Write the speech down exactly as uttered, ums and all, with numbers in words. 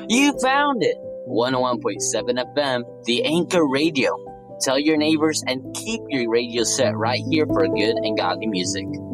You found it! one oh one point seven F M, the Anchor Radio. Tell your neighbors and keep your radio set right here for good and godly music.